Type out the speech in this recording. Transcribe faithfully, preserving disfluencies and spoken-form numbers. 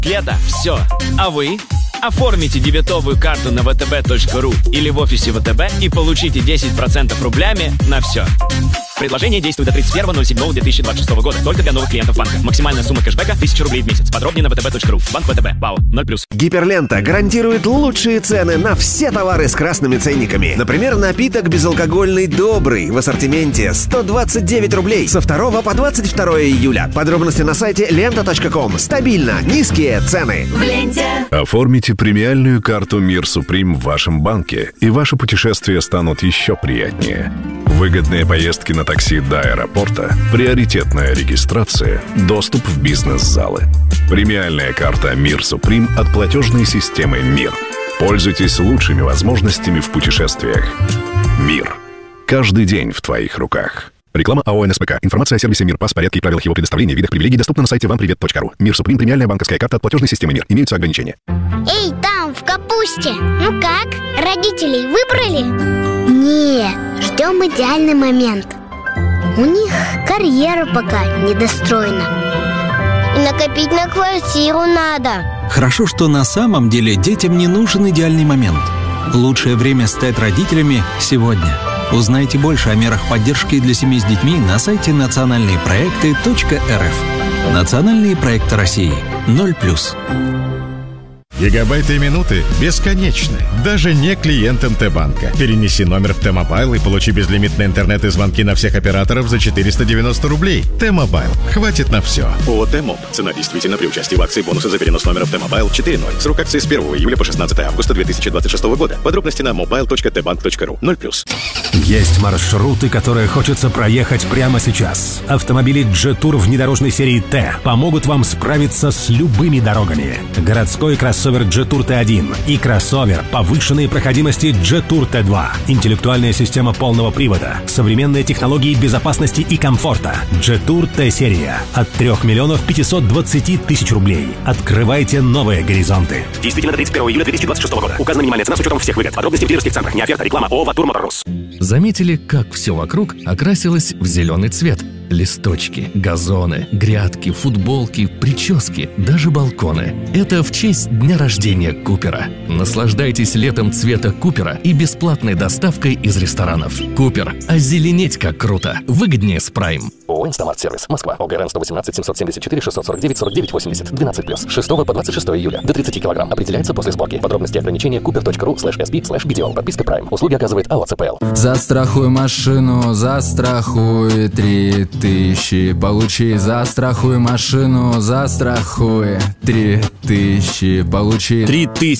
Лето, все. А вы? Оформите дебетовую карту на вэ тэ бэ точка ру или в офисе вэ тэ бэ и получите десять процентов рублями на все. Предложение действует до тридцать первого ноль седьмого две тысячи двадцать шестого года. Только для новых клиентов банка. Максимальная сумма кэшбэка тысяча рублей в месяц. Подробнее на вэ тэ бэ точка ру. Банк вэ тэ бэ. ПАО. ноль плюс. Гиперлента гарантирует лучшие цены на все товары с красными ценниками. Например, напиток безалкогольный «Добрый» в ассортименте сто двадцать девять рублей со второго по двадцать второе июля. Подробности на сайте лента точка ком. Стабильно низкие цены. В ленте. Оформите премиальную карту «Мир Суприм» в вашем банке, и ваши путешествия станут еще приятнее. Выгодные поездки на такси до аэропорта, приоритетная регистрация, доступ в бизнес-залы. Премиальная карта «Мир Суприм» от платежной системы «Мир». Пользуйтесь лучшими возможностями в путешествиях. «Мир». Каждый день в твоих руках. Реклама АО эн эс пэ ка. Информация о сервисе «Мир», пас, порядке и правилах его предоставления, видах привилегий доступна на сайте вам привет точка ру. «Мир Суприм» — премиальная банковская карта от платежной системы «Мир». Имеются ограничения. Эй, там, в капусте! Ну как, родителей выбрали? Нет, ждем идеальный момент. У них карьера пока недостроена. И накопить на квартиру надо. Хорошо, что на самом деле детям не нужен идеальный момент. Лучшее время стать родителями сегодня. Узнайте больше о мерах поддержки для семей с детьми на сайте национальные проекты точка эр эф. Национальные проекты России. ноль плюс. Гигабайты и минуты бесконечны, даже не клиентам Т-банка. Перенеси номер в Т-мобайл и получи безлимитный интернет и звонки на всех операторов за четыреста девяносто рублей. Т-мобайл. Хватит на все. ООО «Т-моб». Цена действительно при участии в акции бонусы за перенос номера в Т-мобайл четыре ноль. Срок акции с первого июля по шестнадцатое августа две тысячи двадцать шестого года. Подробности на мобайл точка тэ банк точка ру. ноль плюс. Есть маршруты, которые хочется проехать прямо сейчас. Автомобили Jetour внедорожной серии Т помогут вам справиться с любыми дорогами. Городской кроссовер Jetour Т один и кроссовер повышенной проходимости Jetour Т два. Интеллектуальная система полного привода, современные технологии безопасности и комфорта. Jetour Т-серия от трех миллионов пятисот двадцати тысяч рублей. Открывайте новые горизонты. Действительно до тридцать первого июля две тысячи двадцать шестого года. Указана минимальная цена с учетом всех выгод. Подробности в дилерских центрах. Не оферта. Реклама. ООО «Ватур Моторс». Заметили, как все вокруг окрасилось в зеленый цвет? Листочки, газоны, грядки, футболки, прически, даже балконы. Это в честь дня рождения Купера. Наслаждайтесь летом цвета Купера и бесплатной доставкой из ресторанов. Купер. Озеленеть как круто. Выгоднее с Прайм. ООО «Инстамарт Сервис». Москва. ОГРН сто восемнадцать семьсот семьдесят четыре шестьсот сорок девять сорок девять восемьдесят. двенадцать плюс. с шестого по двадцать шестое июля. До тридцати килограмм. Определяется после сборки. Подробности и ограничения купер точка ру слэш эс би слэш би ди о. Подписка Прайм. Услуги оказывает АО ЦПЛ. Застрахуй машину, застрахуй три тысячи. Получи, застрахуй машину, застрахуй три тысячи. Получи Три тысячи.